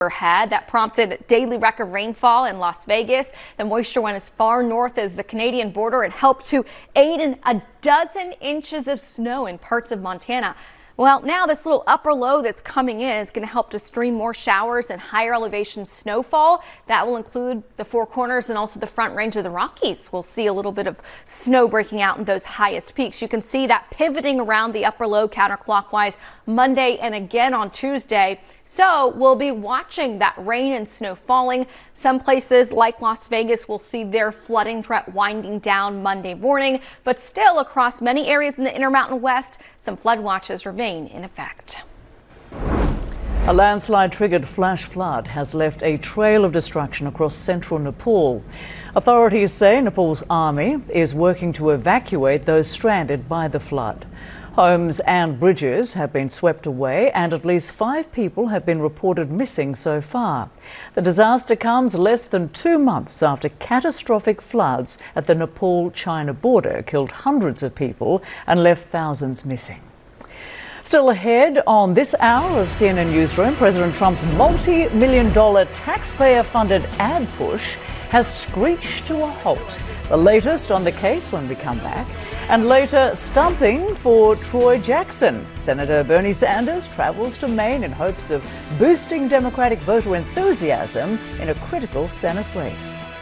had that prompted daily record rainfall in Las Vegas. The moisture went as far north as the Canadian border and helped to aid in a dozen inches of snow in parts of Montana. Well, now this little upper low that's coming in is going to help to stream more showers and higher elevation snowfall. That will include the Four Corners and also the Front Range of the Rockies. We'll see a little bit of snow breaking out in those highest peaks. You can see that pivoting around the upper low counterclockwise Monday and again on Tuesday. So we'll be watching that rain and snow falling. Some places like Las Vegas will see their flooding threat winding down Monday morning, but still across many areas in the Intermountain West, some flood watches remain in effect. A landslide-triggered flash flood has left a trail of destruction across central Nepal. Authorities say Nepal's army is working to evacuate those stranded by the flood. Homes and bridges have been swept away and at least 5 people have been reported missing so far. The disaster comes less than 2 months after catastrophic floods at the Nepal-China border killed hundreds of people and left thousands missing. Still ahead on this hour of CNN Newsroom, President Trump's multi-million-dollar taxpayer-funded ad push has screeched to a halt. The latest on the case when we come back. And later, stumping for Troy Jackson. Senator Bernie Sanders travels to Maine in hopes of boosting Democratic voter enthusiasm in a critical Senate race.